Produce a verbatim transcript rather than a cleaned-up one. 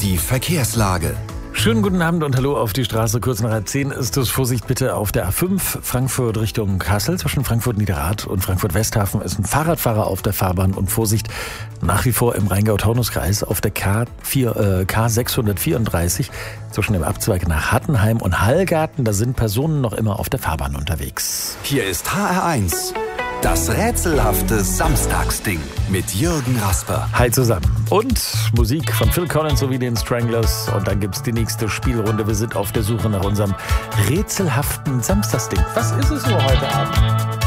die Verkehrslage. Schönen guten Abend und hallo auf die Straße. Kurz nach halb zehn ist es Vorsicht bitte auf der A fünf Frankfurt Richtung Kassel. Zwischen Frankfurt-Niederrad und Frankfurt-Westhafen ist ein Fahrradfahrer auf der Fahrbahn und Vorsicht nach wie vor im Rheingau-Taunus-Kreis auf der K vier, äh, K sechshundertvierunddreißig zwischen dem Abzweig nach Hattenheim und Hallgarten. Da sind Personen noch immer auf der Fahrbahn unterwegs. Hier ist H R eins. Das rätselhafte Samstagsding mit Jürgen Rasper. Hi zusammen. Und Musik von Phil Collins sowie den Stranglers. Und dann gibt's die nächste Spielrunde. Wir sind auf der Suche nach unserem rätselhaften Samstagsding. Was ist es nur heute Abend?